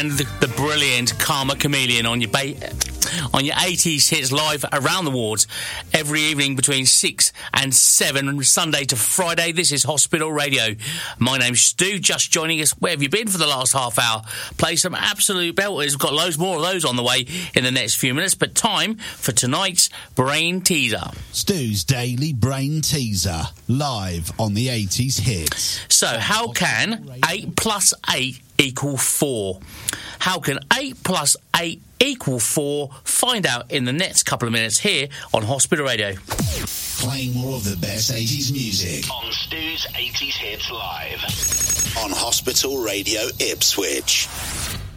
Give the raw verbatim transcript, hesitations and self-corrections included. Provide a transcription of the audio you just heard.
and the, the brilliant Karma Chameleon on your ba- on your eighties hits live around the wards every evening between six and seven, Sunday to Friday. This is Hospital Radio. My name's Stu, just joining us. Where have you been for the last half hour? Play some absolute belters. We've got loads more of those on the way in the next few minutes, but time for tonight's Brain Teaser. Stu's Daily Brain Teaser, live on the eighties hits. So, how can eight plus eight equal four? How can eight plus eight equal four? Find out in the next couple of minutes here on Hospital Radio. Playing more of the best eighties music on Stu's eighties Hits Live on Hospital Radio Ipswich.